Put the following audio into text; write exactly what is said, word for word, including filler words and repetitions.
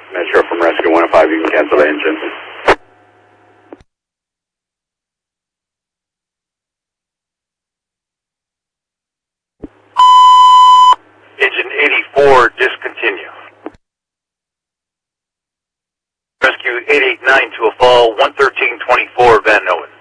Metro from Rescue one oh five, you can cancel the engine. Engine eighty-four, discontinue. Rescue eight eight nine to a fall, one thirteen twenty-four, Van Noen.